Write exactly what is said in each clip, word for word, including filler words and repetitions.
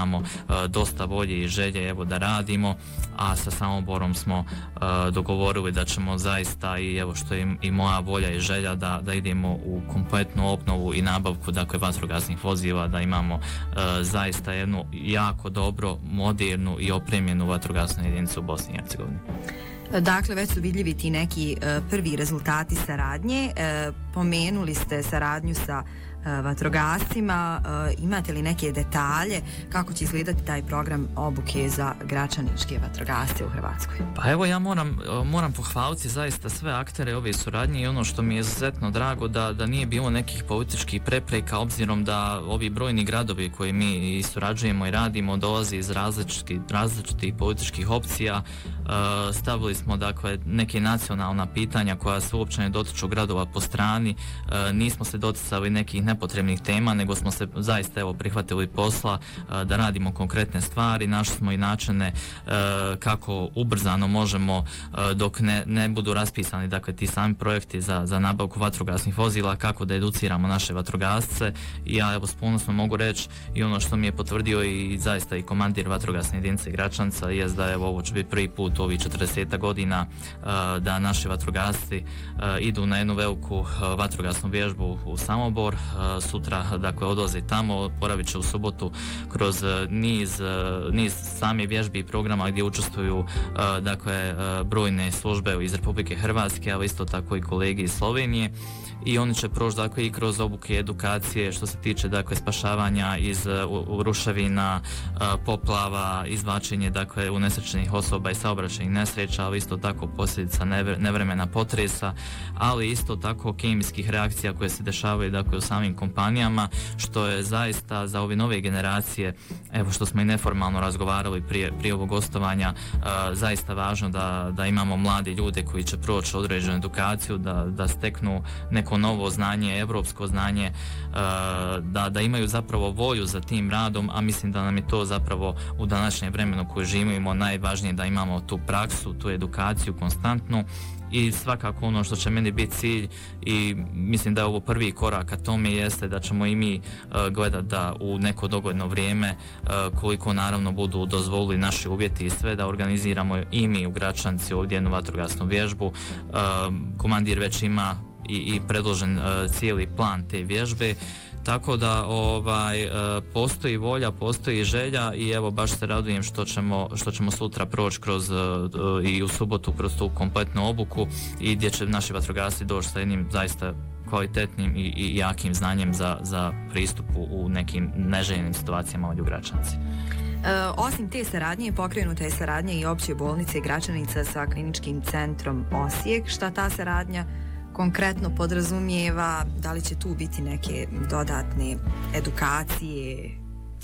imamo uh, dosta volje i želje evo da radimo, a sa Samoborom smo uh, dogovorili da ćemo zaista i evo što je i moja volja i želja da, da idemo u kompletnu obnovu i nabavku dakle vatrogasnih vozila, da imamo uh, zaista jednu jako dobro, modernu i opremljenu vatrogasnu jedinicu u Bosni i Hercegovini. Dakle, već su vidljivi ti neki uh, prvi rezultati saradnje. Uh, pomenuli ste saradnju sa uh, vatrogascima. Uh, imate li neke detalje kako će izgledati taj program obuke za gračaničke vatrogasce u Hrvatskoj? Pa evo ja moram, moram pohvaliti zaista sve aktere ove suradnje i ono što mi je izuzetno drago da, da nije bilo nekih političkih prepreka, obzirom da ovi brojni gradovi koji mi i surađujemo i radimo dolazi iz različitih, različitih političkih opcija. Uh, stavili smo dakle neke nacionalna pitanja koja se uopće ne dotiču gradova po strani, uh, nismo se doticali nekih nepotrebnih tema, nego smo se zaista evo prihvatili posla uh, da radimo konkretne stvari, našli smo i načine uh, kako ubrzano možemo uh, dok ne, ne budu raspisani dakle ti sami projekti za, za nabavku vatrogasnih vozila, kako da educiramo naše vatrogasce. I ja evo s ponosom mogu reći i ono što mi je potvrdio i zaista i komandir vatrogasne jedinice Gračanca jest da evo ovo će biti prvi put ovih četrdeset godina uh, da naši vatrogasci uh, idu na jednu veliku uh, vatrogasnu vježbu u Samobor. Uh, sutra dakle odlaze tamo, poravit će u subotu kroz uh, niz, uh, niz same vježbi i programa gdje učestvuju uh, dakle uh, brojne službe iz Republike Hrvatske, ali isto tako i kolege iz Slovenije. I oni će proći dakle i kroz obuke edukacije što se tiče dakle spašavanja iz uh, ruševina, uh, poplava, izvlačenje dakle unesrećenih osoba i saobraćajnih nesreća, ali isto tako posljedica nevre, nevremena potresa, ali isto tako kemijskih reakcija koje se dešavaju dakle u samim kompanijama, što je zaista za ove nove generacije, evo što smo i neformalno razgovarali prije, prije ovog gostovanja, uh, zaista važno da, da imamo mlade ljude koji će proći određenu edukaciju, da, da steknu neko novo znanje, evropsko znanje, uh, da, da imaju zapravo volju za tim radom, a mislim da nam je to zapravo u današnjem vremenu koje živimo najvažnije, da imamo tu praksu, tu edukaciju konstantnu. I svakako ono što će meni biti cilj i mislim da je ovo prvi korak ka tome jeste da ćemo i mi uh, gledati da u neko dogodno vrijeme uh, koliko naravno budu dozvolili naši uvjeti i sve da organiziramo i mi u Gračanci ovdje jednu vatrogasnu vježbu. Uh, komandir već ima i, i predložen uh, cijeli plan te vježbe. Tako da ovaj postoji volja, postoji želja i evo baš se radujem što ćemo što ćemo sutra proći kroz i u subotu kroz tu kompletnu obuku i gdje će naši vatrogasci doći sa jednim zaista kvalitetnim i, i jakim znanjem za, za pristup u nekim neželjenim situacijama ovdje u Gračanci. E, osim te saradnje pokrenuta je saradnja i opće bolnice Gračanica sa kliničkim centrom Osijek. Šta ta saradnja konkretno podrazumijeva, da li će tu biti neke dodatne edukacije?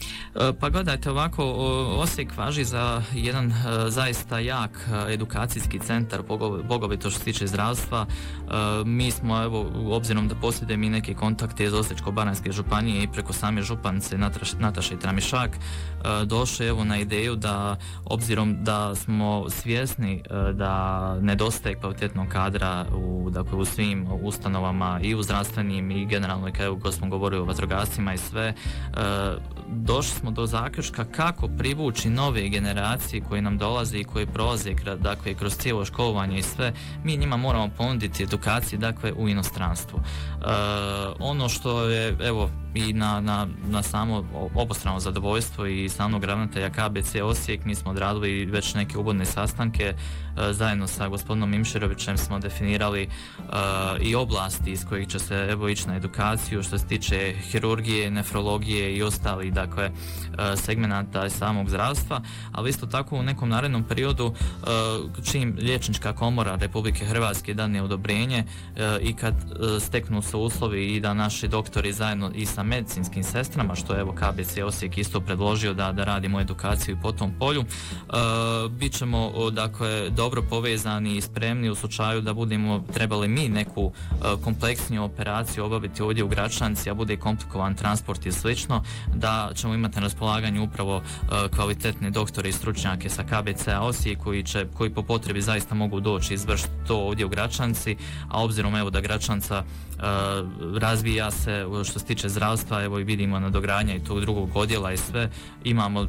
Pa gledajte ovako, Osijek važi za jedan uh, zaista jak uh, edukacijski centar, poglavito što se tiče zdravstva. Uh, mi smo, evo, obzirom da posjedujemo i neke kontakte iz Osječko-baranjske županije i preko same županice Nataš, Nataše Tramišak, uh, došli evo na ideju da, obzirom da smo svjesni uh, da nedostaje kvalitetnog kadra u, dakle, u svim ustanovama i u zdravstvenim i generalno, kako smo govorili o vatrogascima i sve, uh, došli smo do zaključka kako privući nove generacije koje nam dolaze i koje prolaze dakle kroz cijelo školovanje i sve. Mi njima moramo ponuditi edukacije dakle u inostranstvu. E, ono što je evo i na, na, na samo obostrano zadovoljstvo i samog ravnatelja K B C Osijek mi smo odradili već neke uvodne sastanke e, zajedno sa gospodinom Imširovićem smo definirali e, i oblasti iz kojih će se evo ići na edukaciju što se tiče hirurgije, nefrologije i ostali dakle segmenata samog zdravstva, ali isto tako u nekom narednom periodu čim liječnička komora Republike Hrvatske dane odobrenje i kad steknu se uslovi i da naši doktori zajedno i sa medicinskim sestrama, što je evo K B C Osijek isto predložio da, da radimo edukaciju po tom polju, bit ćemo dakle dobro povezani i spremni u slučaju da budemo trebali mi neku kompleksniju operaciju obaviti ovdje u Gračanci, a bude komplikovan transport i slično, da ćemo imati na raspolaganju upravo uh, kvalitetne doktore i stručnjake sa K B C-a Osijek koji će, koji po potrebi zaista mogu doći i izvršiti to ovdje u Gračanci, a obzirom evo da Gračanca uh, razvija se što se tiče zdravstva, evo i vidimo nadogradnja i tog drugog odjela i sve, imamo